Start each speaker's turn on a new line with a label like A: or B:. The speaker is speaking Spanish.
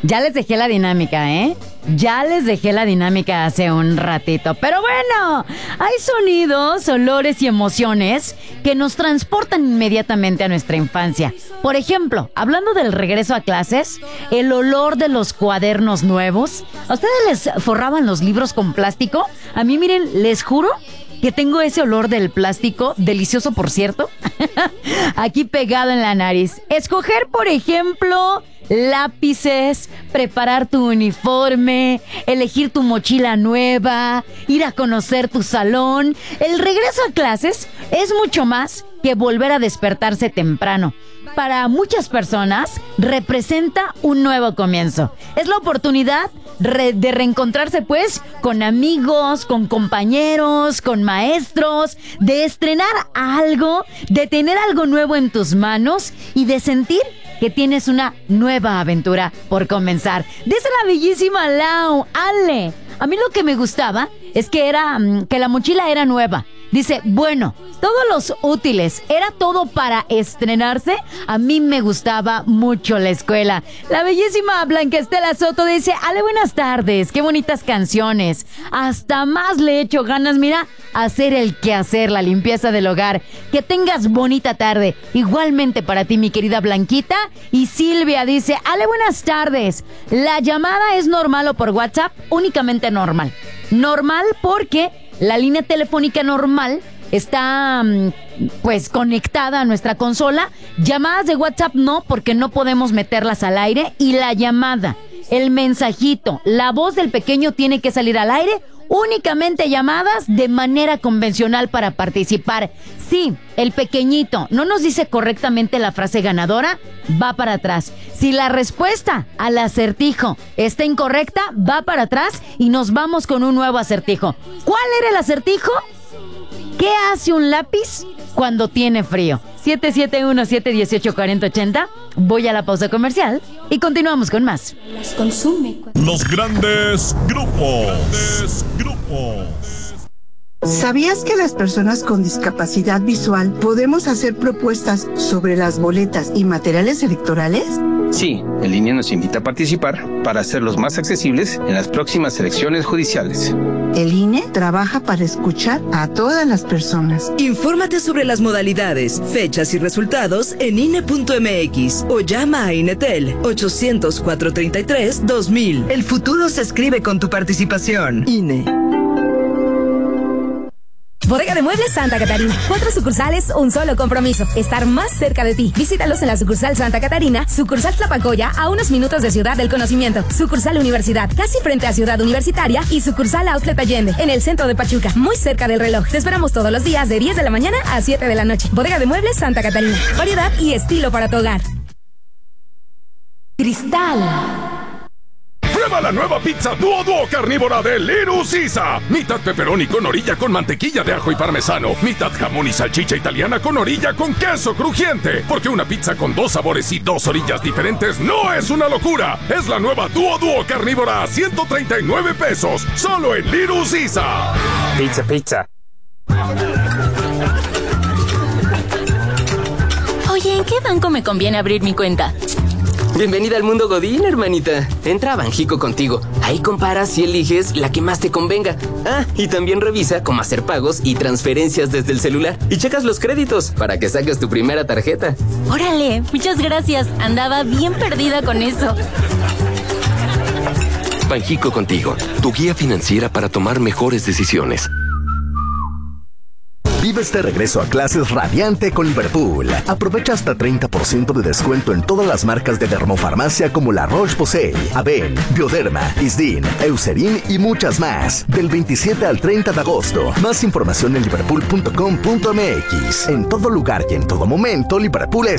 A: Ya les dejé la dinámica, ¿eh? Ya les dejé la dinámica hace un ratito. Pero bueno, hay sonidos, olores y emociones que nos transportan inmediatamente a nuestra infancia. Por ejemplo, hablando del regreso a clases, el olor de los cuadernos nuevos. ¿A ustedes les forraban los libros con plástico? A mí, miren, les juro que tengo ese olor del plástico, delicioso por cierto, aquí pegado en la nariz. Escoger, por ejemplo, lápices, preparar tu uniforme, elegir tu mochila nueva, ir a conocer tu salón. El regreso a clases es mucho más que volver a despertarse temprano. Para muchas personas representa un nuevo comienzo. Es la oportunidad de reencontrarse pues con amigos, con compañeros, con maestros, de estrenar algo, de tener algo nuevo en tus manos y de sentir que tienes una nueva aventura por comenzar. Dice la bellísima Lau, Ale, a mí lo que me gustaba es que la mochila era nueva. Dice, bueno, todos los útiles, era todo para estrenarse. A mí me gustaba mucho la escuela. La bellísima Blanca Estela Soto dice, Ale, buenas tardes, qué bonitas canciones. Hasta más le echo ganas, mira, hacer el quehacer, la limpieza del hogar. Que tengas bonita tarde. Igualmente para ti, mi querida Blanquita. Y Silvia dice, Ale, buenas tardes. ¿La llamada es normal o por WhatsApp? Únicamente normal. Normal porque la línea telefónica normal está pues conectada a nuestra consola. Llamadas de WhatsApp no, porque no podemos meterlas al aire. Y la llamada, el mensajito, la voz del pequeño tiene que salir al aire. Únicamente llamadas de manera convencional para participar. Si el pequeñito no nos dice correctamente la frase ganadora, va para atrás. Si la respuesta al acertijo está incorrecta, va para atrás y nos vamos con un nuevo acertijo. ¿Cuál era el acertijo? ¿Qué hace un lápiz cuando tiene frío? 771-718-4080. Voy a la pausa comercial y continuamos con más.
B: Los grandes grupos.
C: ¿Sabías que las personas con discapacidad visual podemos hacer propuestas sobre las boletas y materiales electorales?
D: Sí, el INE nos invita a participar para hacerlos más accesibles en las próximas elecciones judiciales.
C: El INE trabaja para escuchar a todas las personas.
E: Infórmate sobre las modalidades, fechas y resultados en INE.mx o llama a INETEL 800-433-2000. El futuro se escribe con tu participación. INE.
F: Bodega de Muebles Santa Catarina. 4 sucursales, un solo compromiso. Estar más cerca de ti. Visítalos en la sucursal Santa Catarina, sucursal Tlapacoya, a unos minutos de Ciudad del Conocimiento, sucursal Universidad, casi frente a Ciudad Universitaria, y sucursal Outlet Allende, en el centro de Pachuca, muy cerca del reloj. Te esperamos todos los días de 10 de la mañana a 7 de la noche. Bodega de Muebles Santa Catarina. Variedad y estilo para tu hogar. Cristal.
B: Prueba la nueva pizza Duo carnívora de Little Caesar. Mitad pepperoni con orilla con mantequilla de ajo y parmesano. Mitad jamón y salchicha italiana con orilla con queso crujiente. Porque una pizza con 2 sabores y 2 orillas diferentes no es una locura. Es la nueva Duo carnívora a 139 pesos. Solo en Little Caesar.
D: Pizza.
G: Oye, ¿en qué banco me conviene abrir mi cuenta?
H: Bienvenida al mundo Godín, hermanita. Entra a Banjico contigo. Ahí comparas y eliges la que más te convenga. Ah, y también revisa cómo hacer pagos y transferencias desde el celular. Y checas los créditos para que saques tu primera tarjeta.
G: Órale, muchas gracias. Andaba bien perdida con eso.
I: Banjico contigo, tu guía financiera para tomar mejores decisiones.
J: Vive este regreso a clases radiante con Liverpool. Aprovecha hasta 30% de descuento en todas las marcas de dermofarmacia como La Roche-Posay, Aven, Bioderma, Isdin, Eucerin y muchas más. Del 27 al 30 de agosto. Más información en liverpool.com.mx. En todo lugar y en todo momento, Liverpool es